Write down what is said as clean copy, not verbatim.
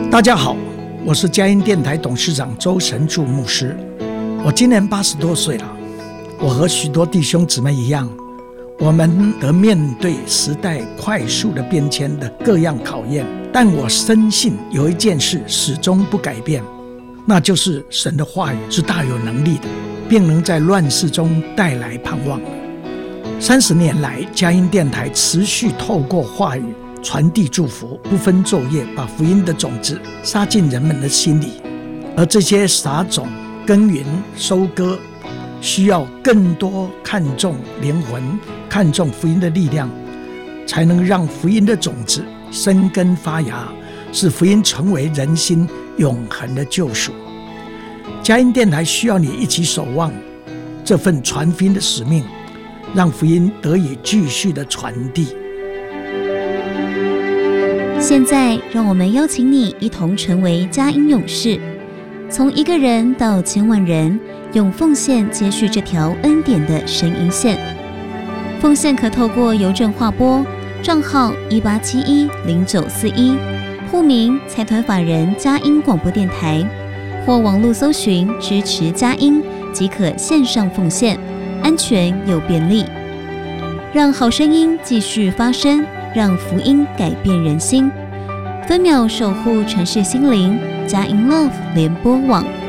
大家好，我是佳音电台董事长周神柱牧师。我今年80多岁了，我和许多弟兄姊妹一样，我们得面对时代快速的变迁的各样考验，但我深信有一件事始终不改变，那就是神的话语是大有能力的，并能在乱世中带来盼望。30年来，佳音电台持续透过话语传递祝福，不分昼夜，把福音的种子撒进人们的心里。而这些撒种、耕耘、收割，需要更多看重灵魂、看重福音的力量，才能让福音的种子生根发芽，使福音成为人心永恒的救赎。佳音电台需要你一起守望这份传福音的使命，让福音得以继续的传递。 现在让我们邀请你一同成为佳音勇士，从1个人到千万人，用奉献接续这条恩典的神营线。奉献可透过邮政划拨，账号18710941，户名财团法人佳音广播电台，或网络搜寻支持佳音，即可线上奉献，安全又便利。让好声音继续发声，让福音改变人心。分秒守护城市心灵，佳音 Love 联播网。